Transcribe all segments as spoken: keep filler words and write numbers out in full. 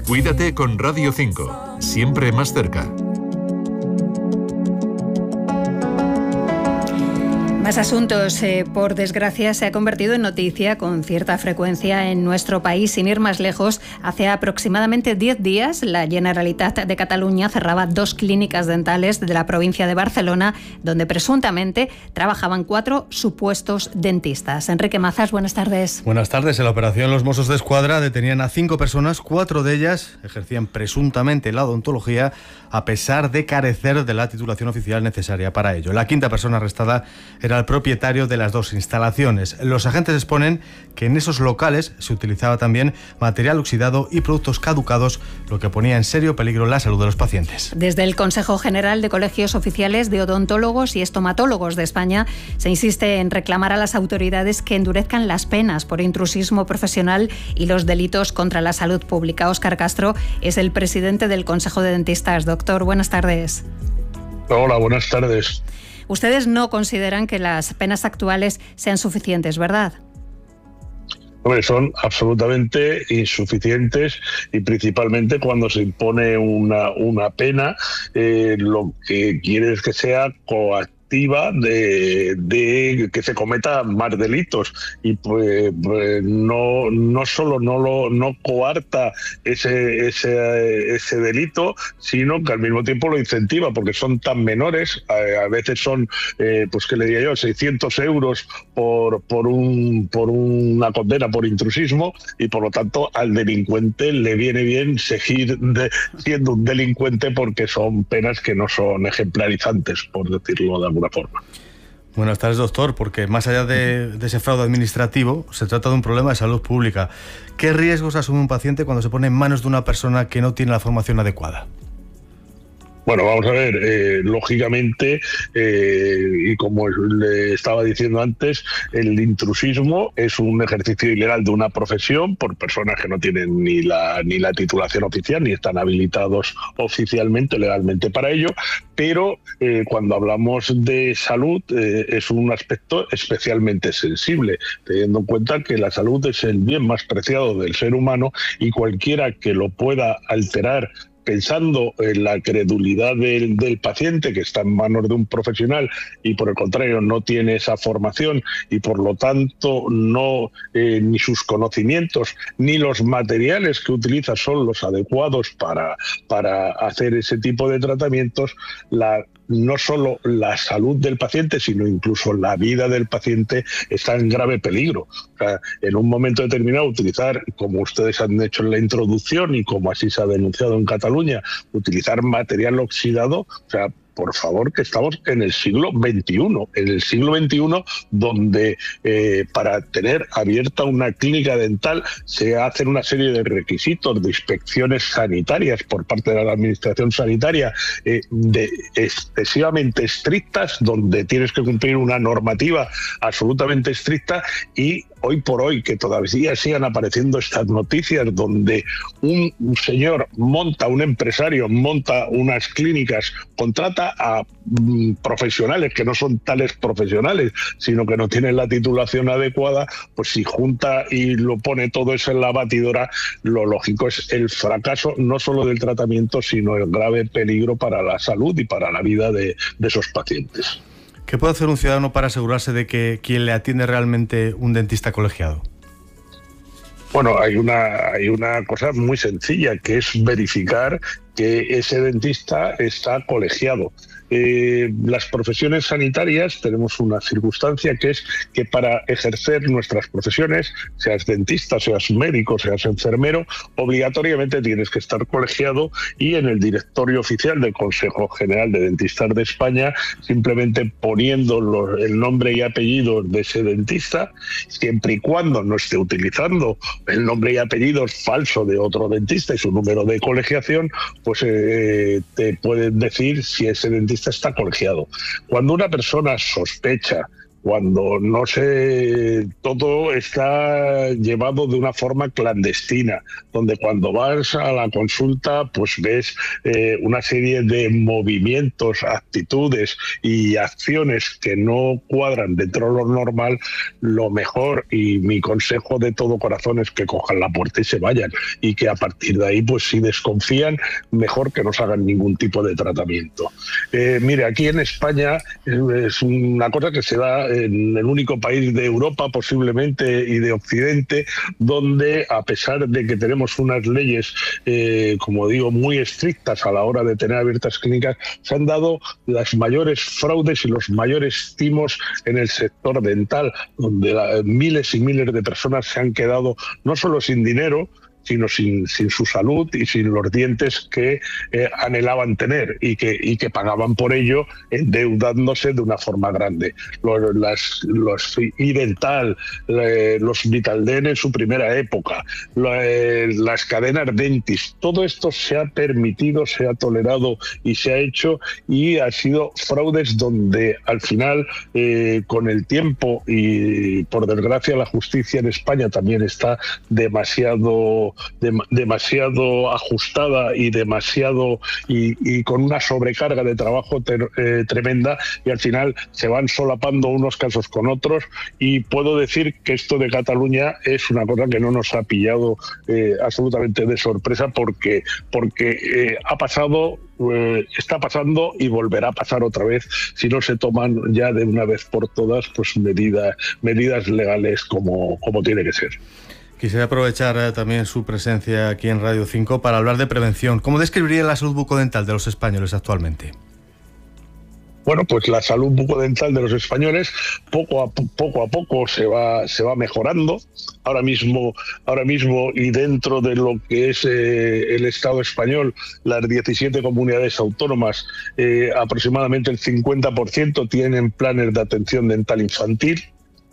Cuídate con Radio cinco, siempre más cerca. Más asuntos. Eh, por desgracia, se ha convertido en noticia con cierta frecuencia en nuestro país. Sin ir más lejos, hace aproximadamente diez días, la Generalitat de Cataluña cerraba dos clínicas dentales de la provincia de Barcelona, donde presuntamente trabajaban cuatro supuestos dentistas. Enrique Mazas, buenas tardes. Buenas tardes. En la operación, los Mossos d'Esquadra detenían a cinco personas. Cuatro de ellas ejercían presuntamente la odontología, a pesar de carecer de la titulación oficial necesaria para ello. La quinta persona arrestada era el propietario de las dos instalaciones. Los agentes exponen que en esos locales se utilizaba también material oxidado y productos caducados, lo que ponía en serio peligro la salud de los pacientes. Desde el Consejo General de Colegios Oficiales de Odontólogos y Estomatólogos de España se insiste en reclamar a las autoridades que endurezcan las penas por intrusismo profesional y los delitos contra la salud pública. Óscar Castro es el presidente del Consejo de Dentistas. Doctor, buenas tardes. Hola, buenas tardes. Ustedes no consideran que las penas actuales sean suficientes, ¿verdad? Hombre, son absolutamente insuficientes y principalmente cuando se impone una, una pena, eh, lo que quiere es que sea coactiva. De, de que se cometan más delitos y pues, pues no no solo no lo no coarta ese ese ese delito, sino que al mismo tiempo lo incentiva, porque son tan menores, a, a veces son eh, pues que le diría yo seiscientos euros por por un por una condena por intrusismo, y por lo tanto al delincuente le viene bien seguir de, siendo un delincuente, porque son penas que no son ejemplarizantes, por decirlo de alguna forma. Buenas tardes, doctor, porque más allá de, de ese fraude administrativo, se trata de un problema de salud pública. ¿Qué riesgos asume un paciente cuando se pone en manos de una persona que no tiene la formación adecuada? Bueno, vamos a ver, eh, lógicamente, eh, y como le estaba diciendo antes, el intrusismo es un ejercicio ilegal de una profesión por personas que no tienen ni la ni la titulación oficial, ni están habilitados oficialmente, legalmente para ello, pero eh, cuando hablamos de salud eh, es un aspecto especialmente sensible, teniendo en cuenta que la salud es el bien más preciado del ser humano, y cualquiera que lo pueda alterar pensando en la credulidad del, del paciente, que está en manos de un profesional y por el contrario no tiene esa formación y por lo tanto no eh, ni sus conocimientos ni los materiales que utiliza son los adecuados para, para hacer ese tipo de tratamientos, la no solo la salud del paciente, sino incluso la vida del paciente está en grave peligro. O sea, en un momento determinado utilizar, como ustedes han hecho en la introducción y como así se ha denunciado en Cataluña, utilizar material oxidado, o sea, por favor, que estamos en el siglo veintiuno, en el siglo veintiuno donde eh, para tener abierta una clínica dental se hacen una serie de requisitos de inspecciones sanitarias por parte de la administración sanitaria eh, de excesivamente estrictas, donde tienes que cumplir una normativa absolutamente estricta, y hoy por hoy que todavía sigan apareciendo estas noticias donde un, un señor monta, un empresario monta unas clínicas, contrata a mm, profesionales que no son tales profesionales, sino que no tienen la titulación adecuada, pues si junta y lo pone todo eso en la batidora, lo lógico es el fracaso no solo del tratamiento, sino el grave peligro para la salud y para la vida de, de esos pacientes. ¿Qué puede hacer un ciudadano para asegurarse de que quien le atiende realmente un dentista colegiado? Bueno, hay una, hay una cosa muy sencilla, que es verificar que ese dentista está colegiado. Eh, las profesiones sanitarias tenemos una circunstancia, que es que para ejercer nuestras profesiones, seas dentista, seas médico, seas enfermero, obligatoriamente tienes que estar colegiado, y en el directorio oficial del Consejo General de Dentistas de España, simplemente poniendo los, el nombre y apellido de ese dentista, siempre y cuando no esté utilizando el nombre y apellido falso de otro dentista y su número de colegiación, pues eh, te pueden decir si ese dentista está colegiado. Cuando una persona sospecha cuando no se todo está llevado de una forma clandestina, donde cuando vas a la consulta pues ves eh, una serie de movimientos, actitudes y acciones que no cuadran dentro de lo normal. Lo mejor y mi consejo de todo corazón es que cojan la puerta y se vayan, y que a partir de ahí, pues si desconfían, mejor que no se hagan ningún tipo de tratamiento. Eh, mire, aquí en España es una cosa que se da en el único país de Europa posiblemente y de Occidente donde, a pesar de que tenemos unas leyes, eh, como digo, muy estrictas a la hora de tener abiertas clínicas, se han dado las mayores fraudes y los mayores timos en el sector dental, donde la, miles y miles de personas se han quedado no solo sin dinero, sino sin, sin su salud y sin los dientes que eh, anhelaban tener y que, y que pagaban por ello, endeudándose de una forma grande. Los, las, los iDental, eh, los Vitaldent en su primera época, la, eh, las cadenas Dentis, todo esto se ha permitido, se ha tolerado y se ha hecho, y ha sido fraudes donde al final, eh, con el tiempo y por desgracia la justicia en España también está demasiado De, demasiado ajustada y demasiado y, y con una sobrecarga de trabajo ter, eh, tremenda, y al final se van solapando unos casos con otros. Y puedo decir que esto de Cataluña es una cosa que no nos ha pillado eh, absolutamente de sorpresa, porque porque eh, ha pasado, eh, está pasando y volverá a pasar otra vez si no se toman ya de una vez por todas pues medidas medidas legales como como tiene que ser. Quisiera aprovechar eh, también su presencia aquí en Radio cinco para hablar de prevención. ¿Cómo describiría la salud bucodental de los españoles actualmente? Bueno, pues la salud bucodental de los españoles poco a poco a poco se va se va mejorando. Ahora mismo, ahora mismo y dentro de lo que es eh, el Estado español, las diecisiete comunidades autónomas, eh, aproximadamente el cincuenta por ciento tienen planes de atención dental infantil.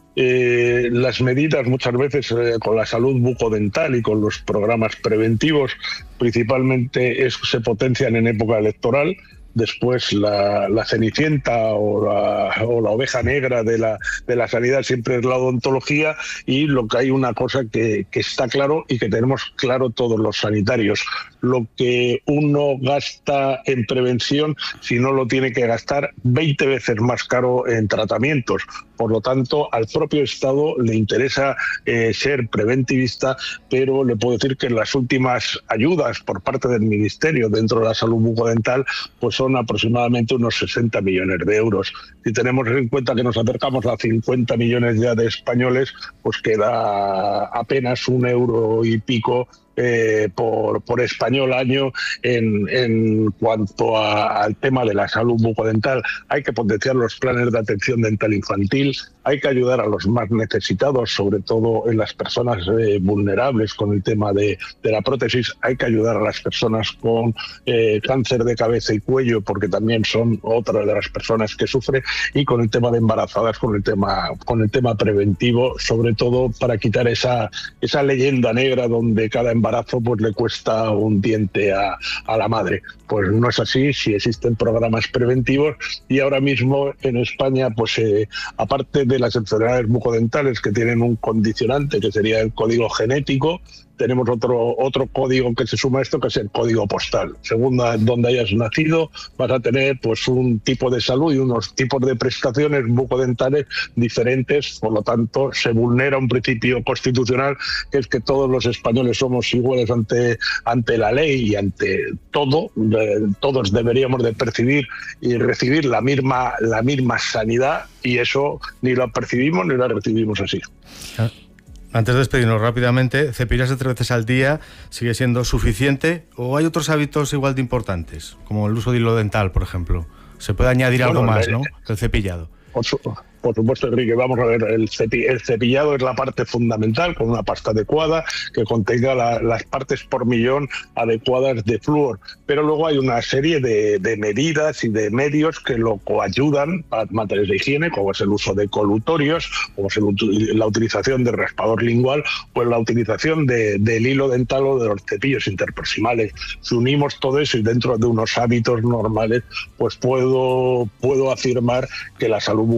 Eh, las medidas muchas veces eh, con la salud bucodental y con los programas preventivos principalmente es, se potencian en época electoral. Después la, la cenicienta o la, o la oveja negra de la, de la sanidad siempre es la odontología, y lo que hay una cosa que, que está claro y que tenemos claro todos los sanitarios: lo que uno gasta en prevención, si no lo tiene que gastar veinte veces más caro en tratamientos. Por lo tanto, al propio Estado le interesa eh, ser preventivista, pero le puedo decir que las últimas ayudas por parte del Ministerio dentro de la salud bucodental pues son aproximadamente unos sesenta millones de euros. Si tenemos en cuenta que nos acercamos a cincuenta millones ya de españoles, pues queda apenas un euro y pico Eh, por, por español año en, en cuanto a, al tema de la salud bucodental. Hay que potenciar los planes de atención dental infantil, hay que ayudar a los más necesitados, sobre todo en las personas eh, vulnerables con el tema de, de la prótesis. Hay que ayudar a las personas con eh, cáncer de cabeza y cuello, porque también son otra de las personas que sufre, y con el tema de embarazadas, con el tema, con el tema preventivo, sobre todo para quitar esa, esa leyenda negra donde cada embarazo pues le cuesta un diente a, a la madre. Pues no es así, si existen programas preventivos, y ahora mismo en España, pues eh, aparte de las enfermedades bucodentales que tienen un condicionante que sería el código genético, tenemos otro otro código que se suma a esto, que es el código postal. Según donde hayas nacido, vas a tener pues un tipo de salud y unos tipos de prestaciones bucodentales diferentes. Por lo tanto, se vulnera un principio constitucional, que es que todos los españoles somos iguales ante ante la ley y ante todo. Eh, todos deberíamos de percibir y recibir la misma la misma sanidad, y eso ni lo percibimos ni lo recibimos así. Ah. Antes de despedirnos rápidamente, ¿cepillarse tres veces al día sigue siendo suficiente o hay otros hábitos igual de importantes, como el uso de hilo dental, por ejemplo? Se puede añadir bueno, algo más, ¿no?, que el cepillado. Por, su, por supuesto, Enrique, vamos a ver, el, cepi, el cepillado es la parte fundamental, con una pasta adecuada que contenga la, las partes por millón adecuadas de flúor, pero luego hay una serie de, de medidas y de medios que lo coayudan a materias de higiene, como es el uso de colutorios, como es el, la utilización de raspador lingual, pues la utilización de, del hilo dental o de los cepillos interproximales. Si unimos todo eso y dentro de unos hábitos normales, pues puedo, puedo afirmar que la salud bucodental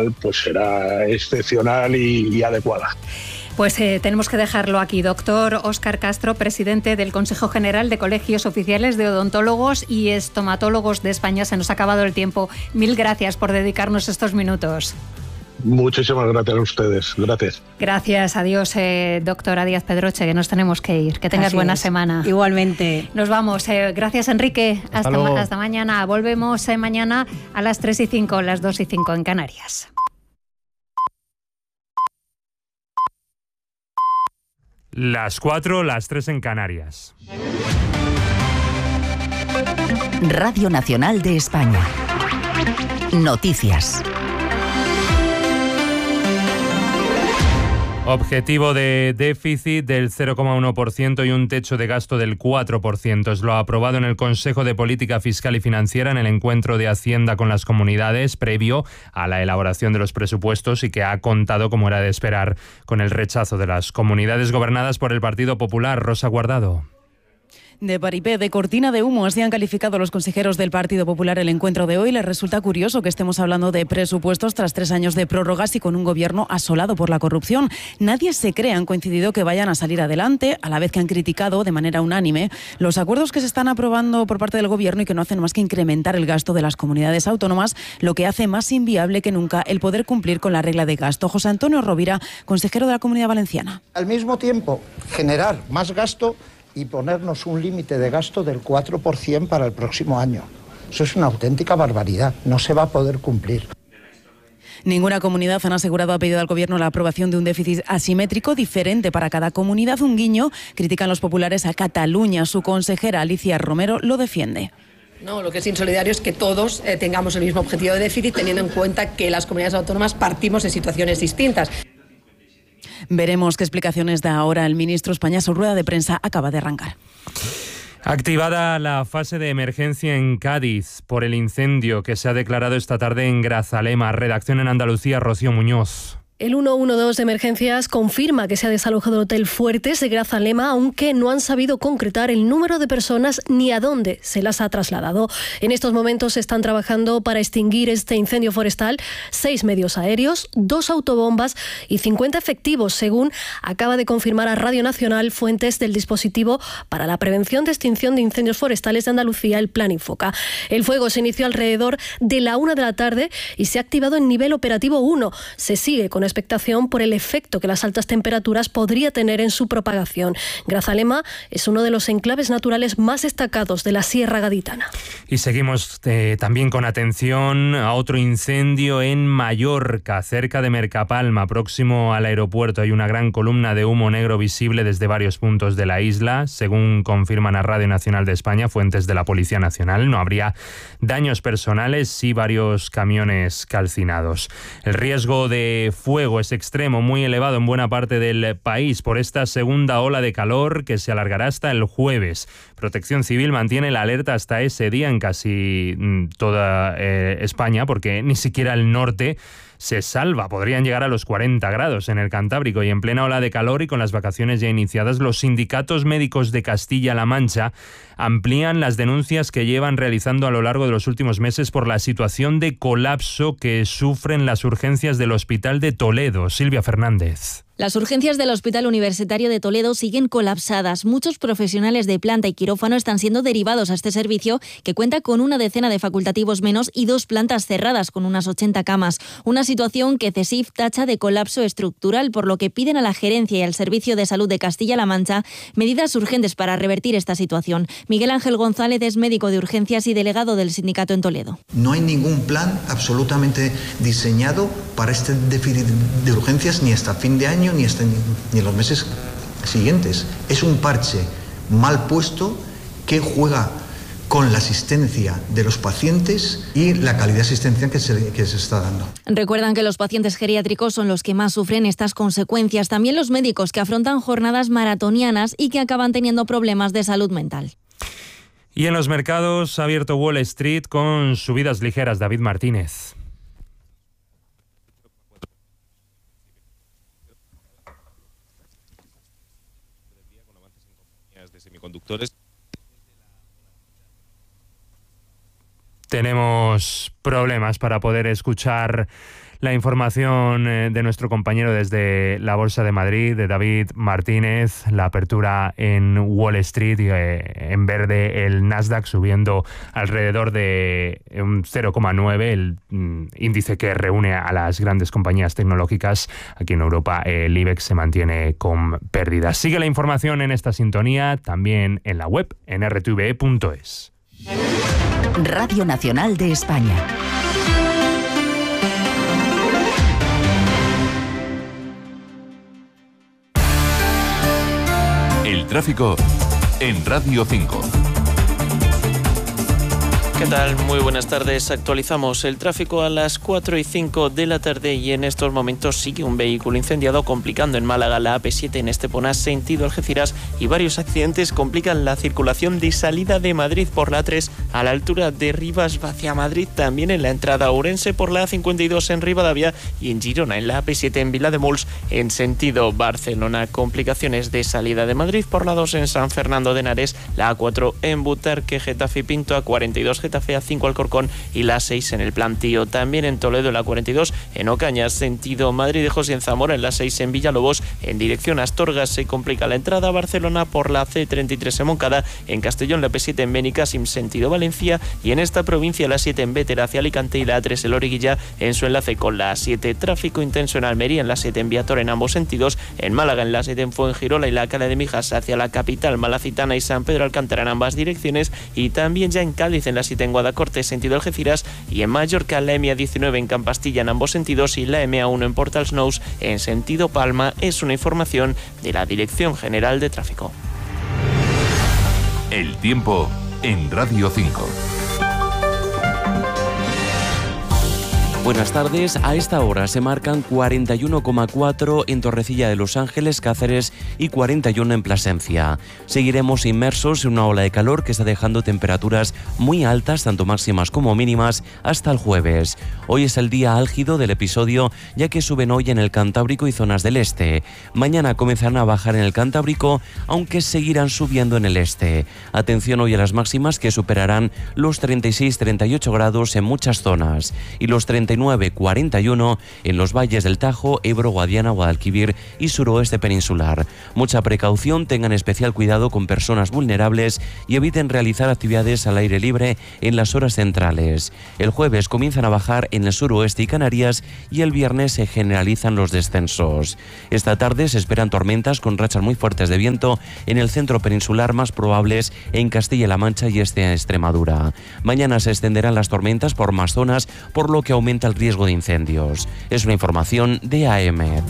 cual pues será excepcional y, y adecuada. Pues eh, tenemos que dejarlo aquí. Doctor Óscar Castro, presidente del Consejo General de Colegios Oficiales de Odontólogos y Estomatólogos de España. Se nos ha acabado el tiempo. Mil gracias por dedicarnos estos minutos. Muchísimas gracias a ustedes. Gracias. Gracias. Adiós, eh, doctora Díaz Pedroche, que nos tenemos que ir. Que tengas Así buena es. semana. Igualmente. Nos vamos. Eh, gracias, Enrique. Hasta, hasta, ma- hasta mañana. Volvemos eh, mañana a las tres y cinco, las dos y cinco en Canarias. Las cuatro, las tres en Canarias. Radio Nacional de España. Noticias. Objetivo de déficit del cero coma uno por ciento y un techo de gasto del cuatro por ciento. Es lo aprobado en el Consejo de Política Fiscal y Financiera en el encuentro de Hacienda con las comunidades previo a la elaboración de los presupuestos y que ha contado, como era de esperar, con el rechazo de las comunidades gobernadas por el Partido Popular. Rosa Guardado. De paripé, de cortina de humo, así han calificado los consejeros del Partido Popular el encuentro de hoy. Les resulta curioso que estemos hablando de presupuestos tras tres años de prórrogas y con un gobierno asolado por la corrupción. Nadie se cree, han coincidido que vayan a salir adelante, a la vez que han criticado de manera unánime los acuerdos que se están aprobando por parte del gobierno y que no hacen más que incrementar el gasto de las comunidades autónomas, lo que hace más inviable que nunca el poder cumplir con la regla de gasto. José Antonio Rovira, consejero de la Comunidad Valenciana. Al mismo tiempo, generar más gasto y ponernos un límite de gasto del cuatro por ciento para el próximo año. Eso es una auténtica barbaridad, no se va a poder cumplir. Ninguna comunidad han asegurado ha pedido al Gobierno la aprobación de un déficit asimétrico diferente para cada comunidad. Un guiño critican los populares a Cataluña. Su consejera Alicia Romero lo defiende. No, lo que es insolidario es que todos eh, tengamos el mismo objetivo de déficit, teniendo en cuenta que las comunidades autónomas partimos de situaciones distintas. Veremos qué explicaciones da ahora el ministro España. Su rueda de prensa acaba de arrancar. Activada la fase de emergencia en Cádiz por el incendio que se ha declarado esta tarde en Grazalema. Redacción en Andalucía, Rocío Muñoz. El ciento doce de emergencias confirma que se ha desalojado el Hotel Fuertes de Grazalema, aunque no han sabido concretar el número de personas ni a dónde se las ha trasladado. En estos momentos están trabajando para extinguir este incendio forestal seis medios aéreos, dos autobombas y cincuenta efectivos, según acaba de confirmar a Radio Nacional fuentes del dispositivo para la prevención de extinción de incendios forestales de Andalucía, el Plan Infoca. El fuego se inició alrededor de la una de la tarde y se ha activado en nivel operativo uno. Se sigue con expectación por el efecto que las altas temperaturas podría tener en su propagación. Grazalema es uno de los enclaves naturales más destacados de la Sierra Gaditana. Y seguimos eh, también con atención a otro incendio en Mallorca, cerca de Mercapalma, próximo al aeropuerto. Hay una gran columna de humo negro visible desde varios puntos de la isla. Según confirman a Radio Nacional de España fuentes de la Policía Nacional, no habría daños personales, sí varios camiones calcinados. El riesgo de fuego es extremo, muy elevado en buena parte del país por esta segunda ola de calor que se alargará hasta el jueves. Protección Civil mantiene la alerta hasta ese día en casi toda eh, España, porque ni siquiera el norte se salva. Podrían llegar a los cuarenta grados en el Cantábrico y en plena ola de calor y con las vacaciones ya iniciadas, los sindicatos médicos de Castilla-La Mancha amplían las denuncias que llevan realizando a lo largo de los últimos meses por la situación de colapso que sufren las urgencias del Hospital de Toledo. Silvia Fernández. Las urgencias del Hospital Universitario de Toledo siguen colapsadas. Muchos profesionales de planta y quirófano están siendo derivados a este servicio, que cuenta con una decena de facultativos menos y dos plantas cerradas con unas ochenta camas. Una situación que CESIF tacha de colapso estructural, por lo que piden a la gerencia y al Servicio de Salud de Castilla-La Mancha medidas urgentes para revertir esta situación. Miguel Ángel González es médico de urgencias y delegado del sindicato en Toledo. No hay ningún plan absolutamente diseñado para este déficit de urgencias ni hasta fin de año ni hasta ni en los meses siguientes. Es un parche mal puesto que juega con la asistencia de los pacientes y la calidad de asistencia que se, que se está dando. Recuerdan que los pacientes geriátricos son los que más sufren estas consecuencias. También los médicos, que afrontan jornadas maratonianas y que acaban teniendo problemas de salud mental. Y en los mercados ha abierto Wall Street con subidas ligeras. David Martínez. De semiconductores. tenemos problemas para poder escuchar la información de nuestro compañero desde la Bolsa de Madrid, de David Martínez. La apertura en Wall Street, eh, en verde el Nasdaq subiendo alrededor de un cero coma nueve, el mm, índice que reúne a las grandes compañías tecnológicas. Aquí en Europa el IBEX se mantiene con pérdidas. Sigue la información en esta sintonía, también en la web, en r t v e punto es. Radio Nacional de España. El tráfico en Radio cinco. ¿Qué tal? Muy buenas tardes. Actualizamos el tráfico a las cuatro y cinco de la tarde y en estos momentos sigue un vehículo incendiado complicando en Málaga la A P siete en Estepona sentido Algeciras y varios accidentes complican la circulación de salida de Madrid por la A tres a la altura de Rivas hacia Madrid, también en la entrada a Ourense por la A cincuenta y dos en Rivadavia y en Girona en la A P siete en Vilademuls en sentido Barcelona. Complicaciones de salida de Madrid por la dos en San Fernando de Henares, la A cuatro en Butarque, Getafe y Pinto, A cuarenta y dos Getafe, A cinco Alcorcón y la seis en el Plantío. También en Toledo la cuarenta y dos en Ocañas sentido Madrid-Lejos y en Zamora en la seis en Villalobos en dirección a Astorga se complica la entrada a Barcelona por la C treinta y tres en Moncada, en Castellón la P siete en Benicàssim sentido Valencia y en esta provincia la siete en Bétera hacia Alicante y la A tres en Loriguilla en su enlace con la A siete. Tráfico intenso en Almería en la siete en Viator en ambos sentidos, en Málaga en la siete en Fuengirola y la Cala de Mijas hacia la capital Malacitana y San Pedro Alcántara en ambas direcciones y también ya en Cádiz en la siete en Guadacorte sentido Algeciras y en Mallorca la M A diecinueve en Campastilla en ambos sentidos y la M A uno en Portal Snous en sentido Palma. Es una información de la Dirección General de Tráfico. El tiempo en Radio cinco. Buenas tardes. A esta hora se marcan cuarenta y uno coma cuatro en Torrecilla de Los Ángeles, Cáceres y cuarenta y uno en Plasencia. Seguiremos inmersos en una ola de calor que está dejando temperaturas muy altas, tanto máximas como mínimas, hasta el jueves. Hoy es el día álgido del episodio, ya que suben hoy en el Cantábrico y zonas del este. Mañana comenzarán a bajar en el Cantábrico, aunque seguirán subiendo en el este. Atención hoy a las máximas que superarán los treinta y seis a treinta y ocho grados en muchas zonas y los treinta y nueve a cuarenta y uno en los valles del Tajo, Ebro, Guadiana, Guadalquivir y suroeste peninsular. Mucha precaución, tengan especial cuidado con personas vulnerables y eviten realizar actividades al aire libre en las horas centrales. El jueves comienzan a bajar en el suroeste y Canarias y el viernes se generalizan los descensos. Esta tarde se esperan tormentas con rachas muy fuertes de viento en el centro peninsular, más probables en Castilla-La Mancha y este a Extremadura. Mañana se extenderán las tormentas por más zonas, por lo que aumenta el riesgo de incendios. Es una información de A E M E D.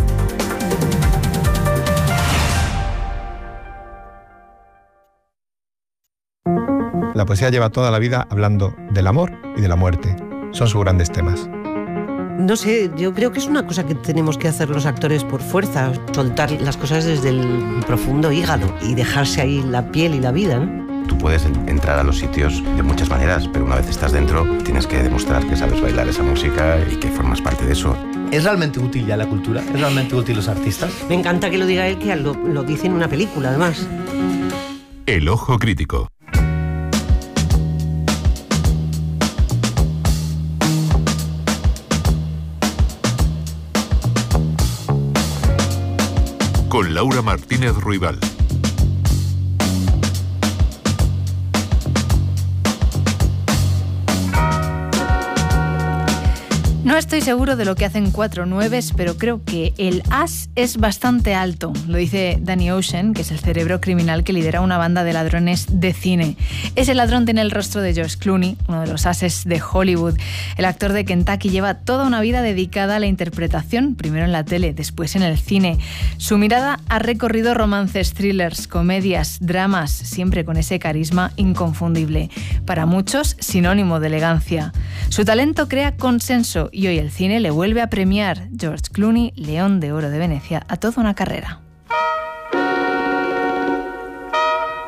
La poesía lleva toda la vida hablando del amor y de la muerte. Son sus grandes temas. No sé, yo creo que es una cosa que tenemos que hacer los actores por fuerza, soltar las cosas desde el profundo hígado y dejarse ahí la piel y la vida, ¿no? Tú puedes entrar a los sitios de muchas maneras, pero una vez estás dentro tienes que demostrar que sabes bailar esa música y que formas parte de eso. ¿Es realmente útil ya la cultura? ¿Es realmente útil los artistas? Me encanta que lo diga él, que lo, lo dice en una película, además. El ojo crítico. Con Laura Martínez Ruibal. No estoy seguro de lo que hacen cuatro nueves, pero creo que el as es bastante alto. Lo dice Danny Ocean, que es el cerebro criminal que lidera una banda de ladrones de cine. Ese ladrón tiene el rostro de George Clooney, uno de los ases de Hollywood. El actor de Kentucky lleva toda una vida dedicada a la interpretación, primero en la tele, después en el cine. Su mirada ha recorrido romances, thrillers, comedias, dramas, siempre con ese carisma inconfundible. Para muchos, sinónimo de elegancia. Su talento crea consenso y hoy el cine le vuelve a premiar. George Clooney, León de Oro de Venecia, a toda una carrera.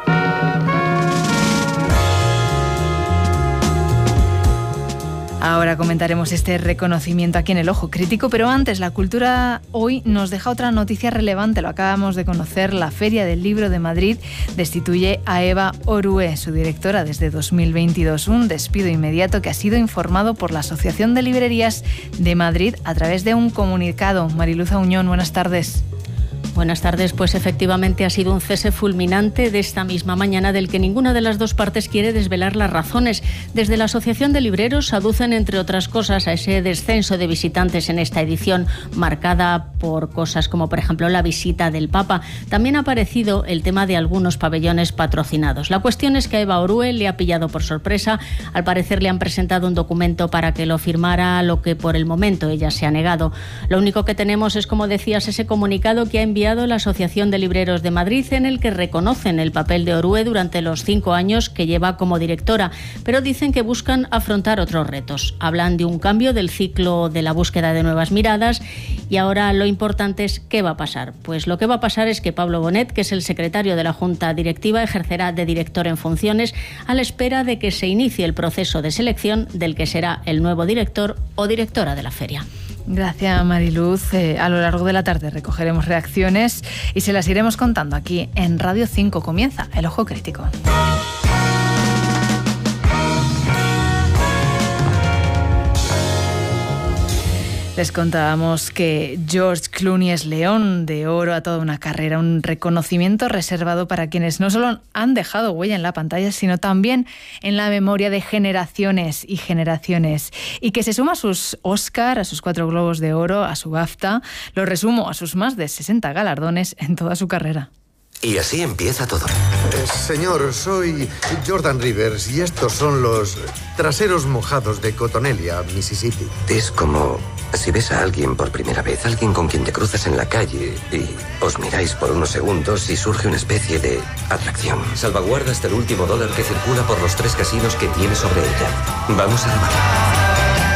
Ahora Ahora comentaremos este reconocimiento aquí en El Ojo Crítico, pero antes, la cultura hoy nos deja otra noticia relevante. Lo acabamos de conocer, la Feria del Libro de Madrid destituye a Eva Orue, su directora, desde dos mil veintidós. Un despido inmediato que ha sido informado por la Asociación de Librerías de Madrid a través de un comunicado. Mariluz Auñón, buenas tardes. Buenas tardes, pues efectivamente ha sido un cese fulminante de esta misma mañana del que ninguna de las dos partes quiere desvelar las razones. Desde la Asociación de Libreros aducen, entre otras cosas, a ese descenso de visitantes en esta edición, marcada por cosas como, por ejemplo, la visita del Papa. También ha aparecido el tema de algunos pabellones patrocinados. La cuestión es que a Eva Orue le ha pillado por sorpresa. Al parecer le han presentado un documento para que lo firmara, lo que por el momento ella se ha negado. Lo único que tenemos es, como decías, ese comunicado que ha enviado la Asociación de Libreros de Madrid, en el que reconocen el papel de Orue durante los cinco años que lleva como directora, pero dicen que buscan afrontar otros retos. Hablan de un cambio del ciclo de la búsqueda de nuevas miradas y ahora lo importante es qué va a pasar. Pues lo que va a pasar es que Pablo Bonet, que es el secretario de la Junta Directiva, ejercerá de director en funciones a la espera de que se inicie el proceso de selección del que será el nuevo director o directora de la feria. Gracias, Mariluz. Eh, a lo largo de la tarde recogeremos reacciones y se las iremos contando aquí en Radio cinco. Comienza El Ojo Crítico. Les contábamos que George Clooney es León de Oro a toda una carrera, un reconocimiento reservado para quienes no solo han dejado huella en la pantalla, sino también en la memoria de generaciones y generaciones, y que se suma a sus Oscar, a sus cuatro Globos de Oro, a su BAFTA, lo resumo, a sus más de sesenta galardones en toda su carrera. Y así empieza todo. Eh, señor, soy Jordan Rivers y estos son los traseros mojados de Cotonelia, Mississippi. Es como si ves a alguien por primera vez, alguien con quien te cruzas en la calle y os miráis por unos segundos y surge una especie de atracción. Salvaguarda hasta el último dólar que circula por los tres casinos que tiene sobre ella. Vamos a robarla.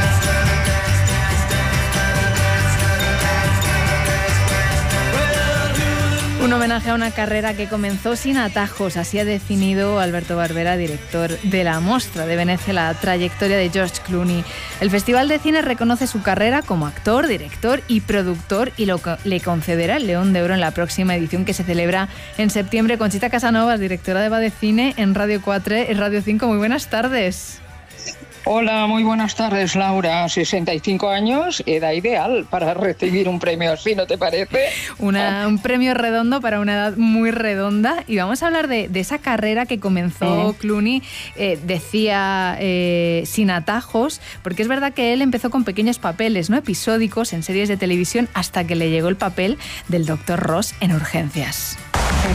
Un homenaje a una carrera que comenzó sin atajos, así ha definido Alberto Barbera, director de la Mostra de Venecia, la trayectoria de George Clooney. El Festival de Cine reconoce su carrera como actor, director y productor y lo, le concederá el León de Oro en la próxima edición que se celebra en septiembre. Conchita Casanovas, directora de Va de Cine en Radio cuatro y Radio cinco. Muy buenas tardes. Hola, muy buenas tardes, Laura. sesenta y cinco años, edad ideal para recibir un premio así, ¿no te parece? Una, un premio redondo para una edad muy redonda. Y vamos a hablar de, de esa carrera que comenzó ¿Eh? Clooney, eh, decía, eh, sin atajos, porque es verdad que él empezó con pequeños papeles, ¿no?, episódicos en series de televisión, hasta que le llegó el papel del doctor Ross en Urgencias.